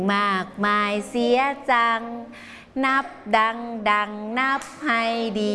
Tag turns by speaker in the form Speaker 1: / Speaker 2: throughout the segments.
Speaker 1: มากมายเสียจังนับดังนับให้ดี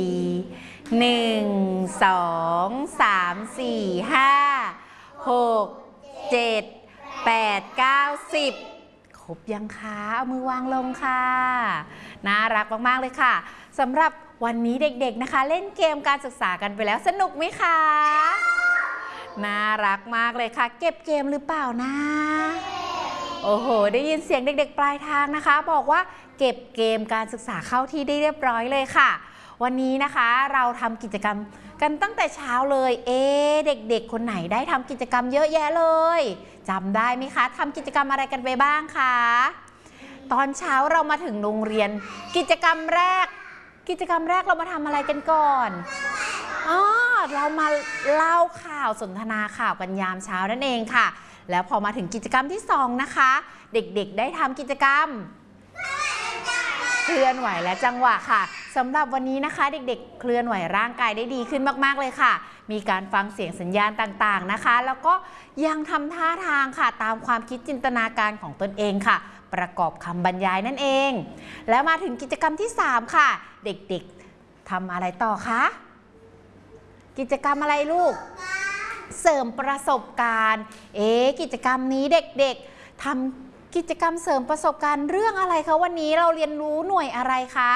Speaker 1: 1 2 3 4 5 6 7 8 9 10ครบยังคะเอามือวางลงค่ะน่ารักมากๆเลยค่ะสำหรับวันนี้เด็กๆนะคะเล่นเกมการศึกษากันไปแล้วสนุกไหมคะน่ารักมากเลยค่ะเก็บเกมหรือเปล่านะโอ้โหได้ยินเสียงเด็กๆปลายทางนะคะบอกว่าเก็บเกมการศึกษาเข้าที่ได้เรียบร้อยเลยค่ะวันนี้นะคะเราทำกิจกรรมกันตั้งแต่เช้าเลยเด็กๆคนไหนได้ทำกิจกรรมเยอะแยะเลยจำได้ไหมคะทำกิจกรรมอะไรกันไปบ้างคะตอนเช้าเรามาถึงโรงเรียนกิจกรรมแรกเรามาทำอะไรกันก่อนเรามาเล่าข่าวสนทนาข่าวกันยามเช้านั่นเองค่ะแล้วพอมาถึงกิจกรรมที่2นะคะเด็กๆได้ทำกิจกรรมเคลื่อนไหวและจังหวะค่ะสำหรับวันนี้นะคะเด็กๆเคลื่อนไหวร่างกายได้ดีขึ้นมากๆเลยค่ะมีการฟังเสียงสัญญาณต่างๆนะคะแล้วก็ยังทำท่าทางค่ะตามความคิดจินตนาการของตนเองค่ะประกอบคำบรรยายนั่นเองแล้วมาถึงกิจกรรมที่3ค่ะเด็กๆทำอะไรต่อคะกิจกรรมอะไรลูกเสริมประสบการณ์กิจกรรมนี้เด็กๆทำกิจกรรมเสริมประสบการณ์เรื่องอะไรคะวันนี้เราเรียนรู้หน่วยอะไรคะ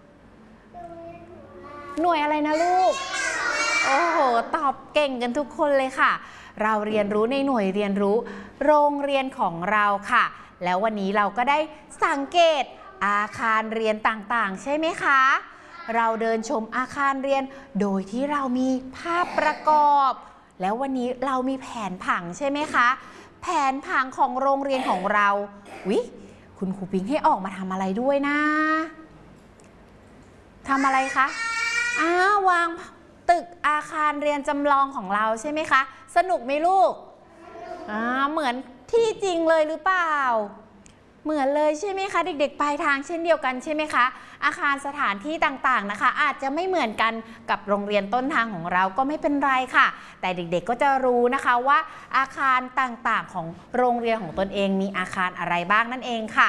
Speaker 1: หน่วยอะไรนะลูกโอ้โหตอบเก่งกันทุกคนเลยค่ะเราเรียนรู้ในหน่วยเรียนรู้โรงเรียนของเราค่ะแล้ววันนี้เราก็ได้สังเกตอาคารเรียนต่างๆใช่ไหมคะเราเดินชมอาคารเรียนโดยที่เรามีภาพประกอบแล้ววันนี้เรามีแผนผังใช่ไหมคะแผนผังของโรงเรียนของเราคุณครูปิงให้ออกมาทำอะไรด้วยนะทำอะไรคะวางตึกอาคารเรียนจำลองของเราใช่ไหมคะสนุกไหมลูกเหมือนที่จริงเลยหรือเปล่าเหมือนเลยใช่ไหมคะเด็กๆปลายทางเช่นเดียวกันใช่ไหมคะอาคารสถานที่ต่างๆนะคะอาจจะไม่เหมือนกันกับโรงเรียนต้นทางของเราก็ไม่เป็นไรค่ะแต่เด็กๆก็จะรู้นะคะว่าอาคารต่างๆของโรงเรียนของตนเองมีอาคารอะไรบ้างนั่นเองค่ะ